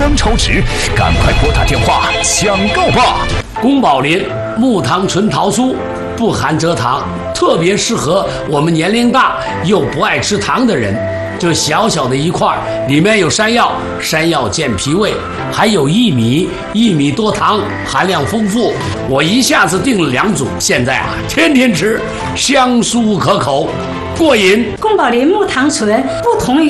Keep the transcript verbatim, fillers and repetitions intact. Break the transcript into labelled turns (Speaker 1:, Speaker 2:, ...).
Speaker 1: 当超值，赶快拨打电话抢购吧！
Speaker 2: 宫保林木糖醇桃酥不含蔗糖，特别适合我们年龄大又不爱吃糖的人。就小小的一块，里面有山药，山药健脾胃，还有薏米，薏米多糖，含量丰富。我一下子订了两组，现在啊，天天吃，香酥可口，过瘾。
Speaker 3: 宫保林木糖醇不同于